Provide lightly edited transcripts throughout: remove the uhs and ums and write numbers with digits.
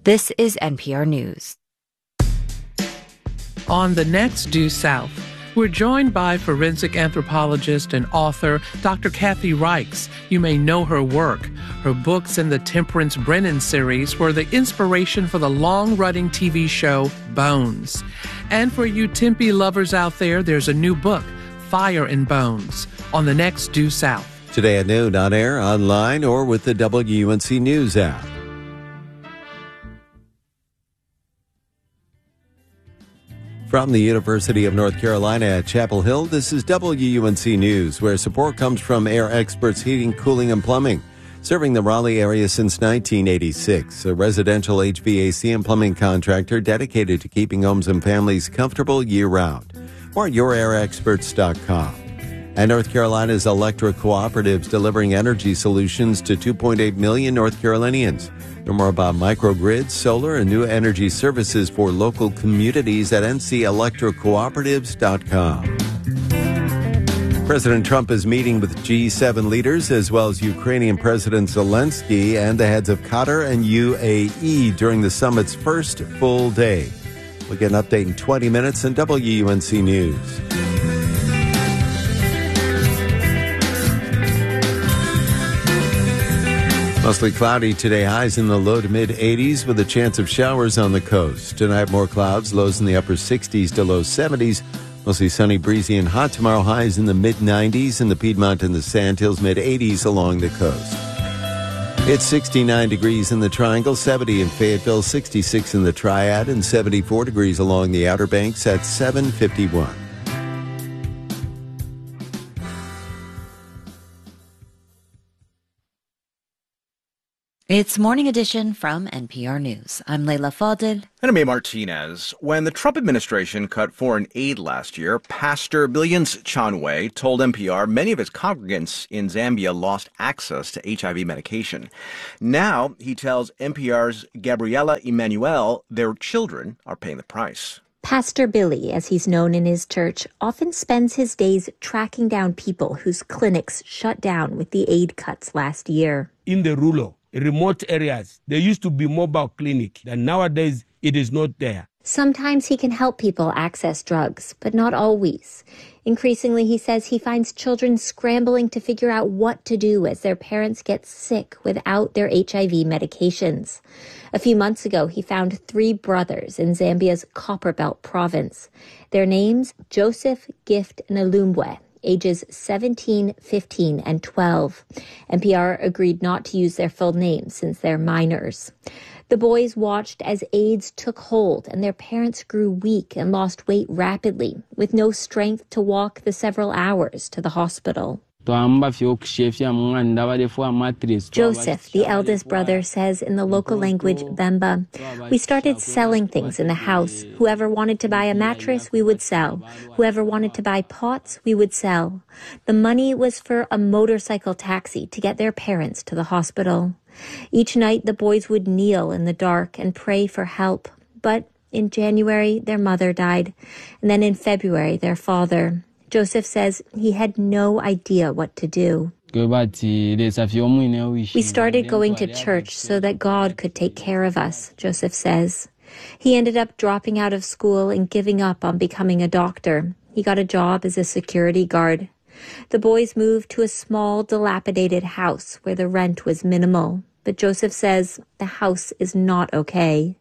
This is NPR News. On the next Due South, we're joined by forensic anthropologist and author Dr. Kathy Reichs. You may know her work. Her books in the Temperance Brennan series were the inspiration for the long-running TV show Bones. And for you Tempe lovers out there, there's a new book, Fire and Bones, on the next Due South. Today at noon, on air, online, or with the WUNC News app. From the University of North Carolina at Chapel Hill, this is WUNC News, where support comes from Air Experts Heating, Cooling, and Plumbing, serving the Raleigh area since 1986, a residential HVAC and plumbing contractor dedicated to keeping homes and families comfortable year-round. Or at yourairexperts.com. And North Carolina's electric cooperatives delivering energy solutions to 2.8 million North Carolinians. Learn more about microgrids, solar, and new energy services for local communities at ncelectrocooperatives.com. President Trump is meeting with G7 leaders as well as Ukrainian President Zelensky and the heads of Qatar and UAE during the summit's first full day. We'll get an update in 20 minutes on WUNC News. Mostly cloudy today, highs in the low to mid 80s with a chance of showers on the coast. Tonight, more clouds, lows in the upper 60s to low 70s. Mostly sunny, breezy, and hot tomorrow, highs in the mid 90s in the Piedmont and the Sandhills, mid 80s along the coast. It's 69 degrees in the Triangle, 70 in Fayetteville, 66 in the Triad, and 74 degrees along the Outer Banks at 7:51. It's Morning Edition from NPR News. I'm Leila Fadel. And I'm A. Martinez. When the Trump administration cut foreign aid last year, Pastor Billions Chanwe told NPR many of his congregants in Zambia lost access to HIV medication. Now, he tells NPR's Gabriela Emanuel their children are paying the price. Pastor Billy, as he's known in his church, often spends his days tracking down people whose clinics shut down with the aid cuts last year. In the rural, remote areas, there used to be mobile clinic, and nowadays it is not there. Sometimes he can help people access drugs, but not always. Increasingly, he says he finds children scrambling to figure out what to do as their parents get sick without their HIV medications. A few months ago, he found 3 brothers in Zambia's Copperbelt province. Their names, Joseph, Gift, and Alumbwe, ages 17, 15, and 12. NPR agreed not to use their full names since they're minors. The boys watched as AIDS took hold and their parents grew weak and lost weight rapidly, with no strength to walk the several hours to the hospital. Joseph, the eldest brother, says in the local language Bemba, "We started selling things in the house. Whoever wanted to buy a mattress, we would sell. Whoever wanted to buy pots, we would sell. The money was for a motorcycle taxi to get their parents to the hospital. Each night, the boys would kneel in the dark and pray for help. But in January, their mother died, and then in February, their father. Joseph says he had no idea what to do. We started going to church so that God could take care of us, Joseph says. He ended up dropping out of school and giving up on becoming a doctor. He got a job as a security guard. The boys moved to a small, dilapidated house where the rent was minimal. But Joseph says the house is not okay.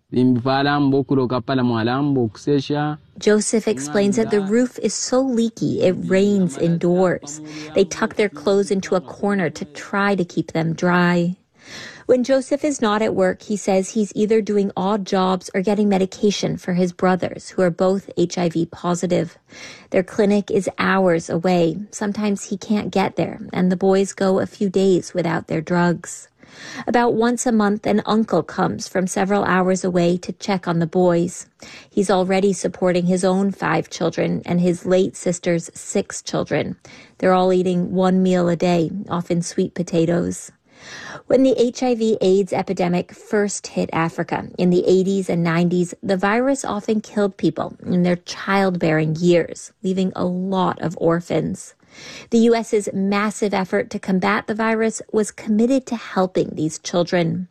Joseph explains that the roof is so leaky it rains indoors. They tuck their clothes into a corner to try to keep them dry. When Joseph is not at work, he says he's either doing odd jobs or getting medication for his brothers, who are both HIV positive. Their clinic is hours away. Sometimes he can't get there, and the boys go a few days without their drugs. About once a month, an uncle comes from several hours away to check on the boys. He's already supporting his own 5 children and his late sister's 6 children. They're all eating 1 meal a day, often sweet potatoes. When the HIV/AIDS epidemic first hit Africa in the 80s and 90s, the virus often killed people in their childbearing years, leaving a lot of orphans. The U.S.'s massive effort to combat the virus was committed to helping these children.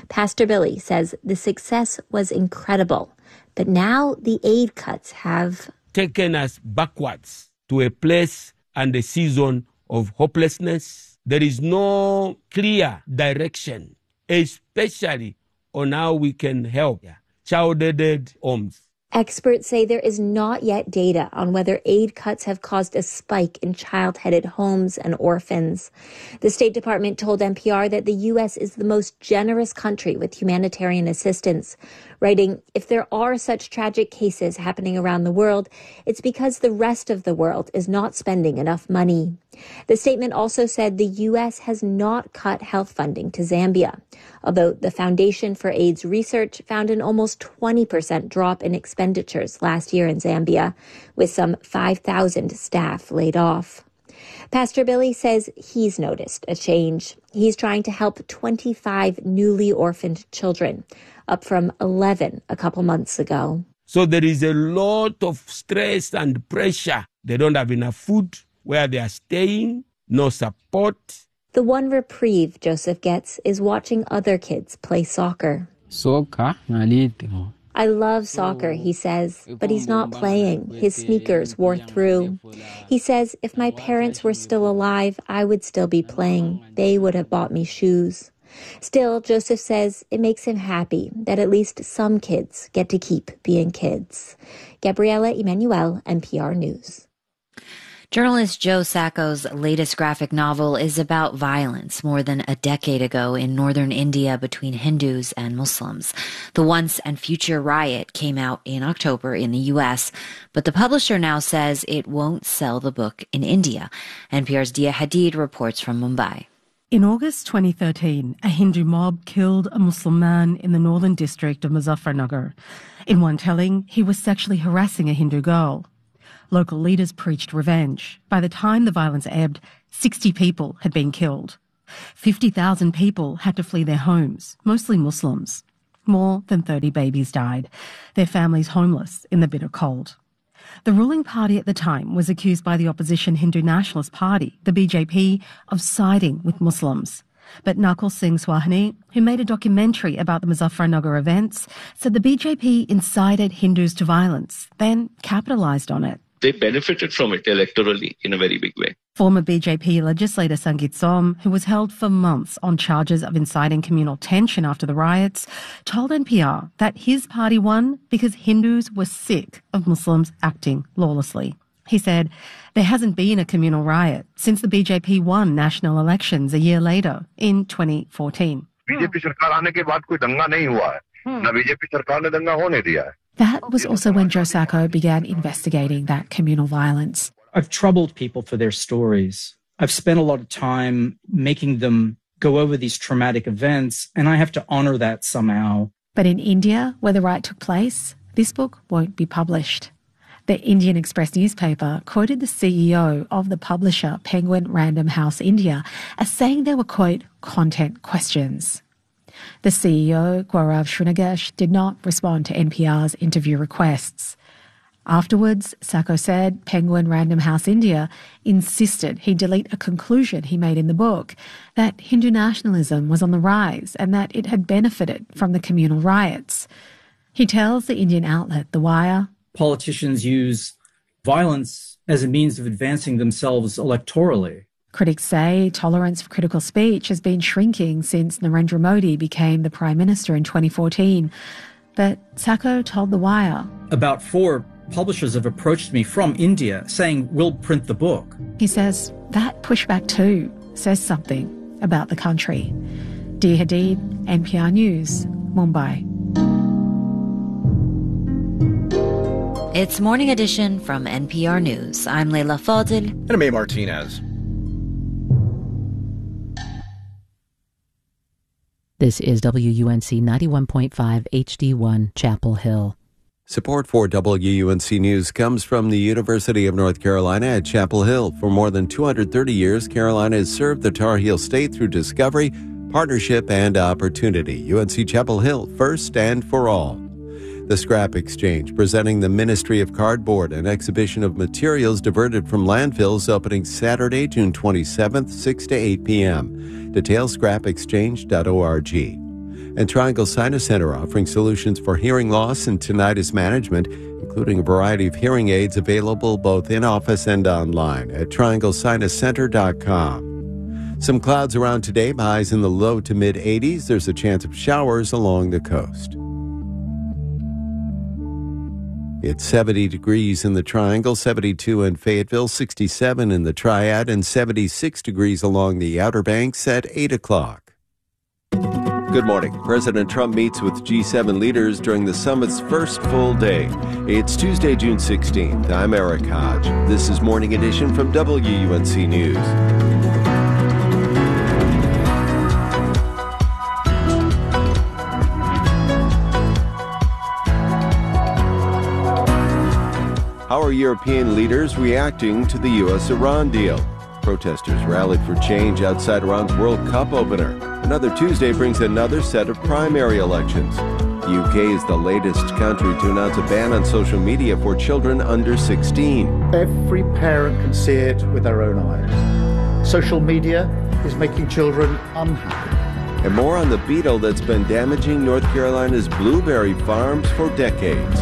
Pastor Billy says the success was incredible, but now the aid cuts have taken us backwards to a place and a season of hopelessness. There is no clear direction, especially on how we can help child-aided homes. Experts say there is not yet data on whether aid cuts have caused a spike in child-headed homes and orphans. The State Department told NPR that the U.S. is the most generous country with humanitarian assistance, writing, "If there are such tragic cases happening around the world, it's because the rest of the world is not spending enough money." The statement also said the U.S. has not cut health funding to Zambia, although the Foundation for AIDS Research found an almost 20% drop in expenditures last year in Zambia, with some 5,000 staff laid off. Pastor Billy says he's noticed a change. He's trying to help 25 newly orphaned children, up from 11 a couple months ago. So there is a lot of stress and pressure. They don't have enough food where they are staying, no support. The one reprieve Joseph gets is watching other kids play soccer. "I love soccer," he says, but he's not playing. His sneakers wore through. He says, "If my parents were still alive, I would still be playing. They would have bought me shoes." Still, Joseph says it makes him happy that at least some kids get to keep being kids. Gabriela Emanuel, NPR News. Journalist Joe Sacco's latest graphic novel is about violence more than a decade ago in northern India between Hindus and Muslims. The Once and Future Riot came out in October in the U.S., but the publisher now says it won't sell the book in India. NPR's Dia Hadid reports from Mumbai. In August 2013, a Hindu mob killed a Muslim man in the northern district of Muzaffarnagar. In one telling, he was sexually harassing a Hindu girl. Local leaders preached revenge. By the time the violence ebbed, 60 people had been killed. 50,000 people had to flee their homes, mostly Muslims. More than 30 babies died, their families homeless in the bitter cold. The ruling party at the time was accused by the opposition Hindu Nationalist Party, the BJP, of siding with Muslims. But Nakul Singh Swahani, who made a documentary about the Muzaffarnagar events, said the BJP incited Hindus to violence, then capitalised on it. They benefited from it electorally in a very big way. Former BJP legislator Sangeet Som, who was held for months on charges of inciting communal tension after the riots, told NPR that his party won because Hindus were sick of Muslims acting lawlessly. He said there hasn't been a communal riot since the BJP won national elections a year later in 2014. That was also when Joe Sacco began investigating that communal violence. I've troubled people for their stories. I've spent a lot of time making them go over these traumatic events, and I have to honor that somehow. But in India, where the riot took place, this book won't be published. The Indian Express newspaper quoted the CEO of the publisher Penguin Random House India as saying there were, quote, content questions. The CEO, Gaurav Srinagesh, did not respond to NPR's interview requests. Afterwards, Sacco said Penguin Random House India insisted he delete a conclusion he made in the book, that Hindu nationalism was on the rise and that it had benefited from the communal riots. He tells the Indian outlet The Wire, politicians use violence as a means of advancing themselves electorally. Critics say tolerance for critical speech has been shrinking since Narendra Modi became the Prime Minister in 2014. But Sacco told The Wire, about 4 publishers have approached me from India saying, we'll print the book. He says that pushback too says something about the country. Dia Hadid, NPR News, Mumbai. It's Morning Edition from NPR News. I'm Leila Fadel. And I'm A. Martinez. This is WUNC 91.5 HD1 Chapel Hill. Support for WUNC News comes from the University of North Carolina at Chapel Hill. For more than 230 years, Carolina has served the Tar Heel State through discovery, partnership, and opportunity. UNC Chapel Hill, first and for all. The Scrap Exchange, presenting the Ministry of Cardboard, an exhibition of materials diverted from landfills, opening Saturday, June 27th, 6 to 8 p.m. Details scrapexchange.org. And Triangle Sinus Center offering solutions for hearing loss and tinnitus management, including a variety of hearing aids available both in office and online at trianglesinuscenter.com. Some clouds around today, highs in the low to mid 80s. There's a chance of showers along the coast. It's 70 degrees in the Triangle, 72 in Fayetteville, 67 in the Triad, and 76 degrees along the Outer Banks at 8 o'clock. Good morning. President Trump meets with G7 leaders during the summit's first full day. It's Tuesday, June 16th. I'm Eric Hodge. This is Morning Edition from WUNC News. How are European leaders reacting to the U.S.-Iran deal? Protesters rallied for change outside Iran's World Cup opener. Another Tuesday brings another set of primary elections. The UK is the latest country to announce a ban on social media for children under 16. Every parent can see it with their own eyes. Social media is making children unhappy. And more on the beetle that's been damaging North Carolina's blueberry farms for decades.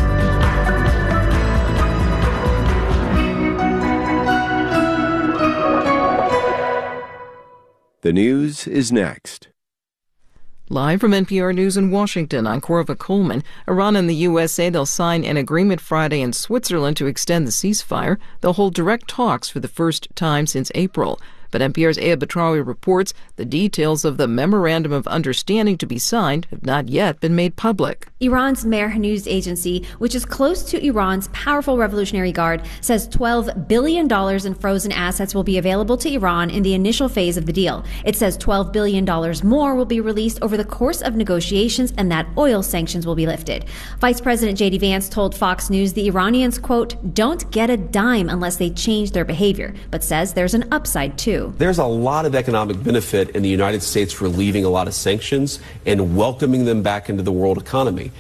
The news is next. Live from NPR News in Washington, I'm Corva Coleman. Iran and the U.S. say they'll sign an agreement Friday in Switzerland to extend the ceasefire. They'll hold direct talks for the first time since April. But NPR's Aya Batrawi reports the details of the Memorandum of Understanding to be signed have not yet been made public. Iran's Mehr news agency, which is close to Iran's powerful Revolutionary Guard, says $12 billion in frozen assets will be available to Iran in the initial phase of the deal. It says $12 billion more will be released over the course of negotiations and that oil sanctions will be lifted. Vice President J.D. Vance told Fox News the Iranians, quote, don't get a dime unless they change their behavior, but says there's an upside too. There's a lot of economic benefit in the United States relieving a lot of sanctions and welcoming them back into the world economy.